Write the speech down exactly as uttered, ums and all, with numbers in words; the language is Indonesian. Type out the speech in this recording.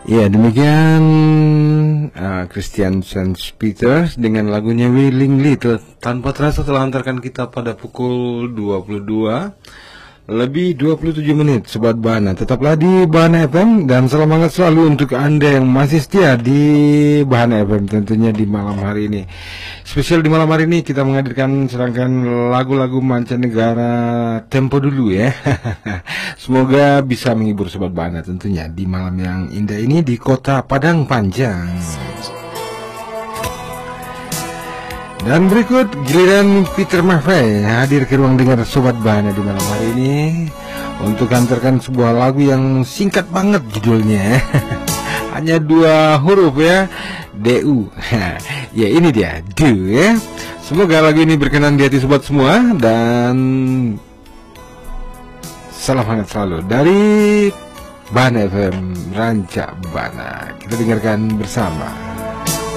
Ya, demikian uh, Christian Saint Peter dengan lagunya Willing Little. Tanpa terasa telah antarkan kita pada pukul dua puluh dua lebih dua puluh tujuh menit, Sobat Bahana. Tetaplah di Bahana F M dan selamat selalu untuk Anda yang masih setia di Bahana F M, tentunya di malam hari ini. Spesial di malam hari ini kita menghadirkan serangkaian lagu-lagu mancanegara tempo dulu ya. Semoga bisa menghibur Sobat Bahana tentunya di malam yang indah ini di kota Padang Panjang. Dan berikut giliran Peter Maffay hadir ke ruang dengar Sobat Bahana di malam hari ini untuk antarkan sebuah lagu yang singkat banget judulnya. Hanya dua huruf ya, D U. Ya ini dia, do ya. Semoga lagu ini berkenan di hati sobat semua dan salam hangat selalu dari Bahana F M Ranca Bana. Kita dengarkan bersama.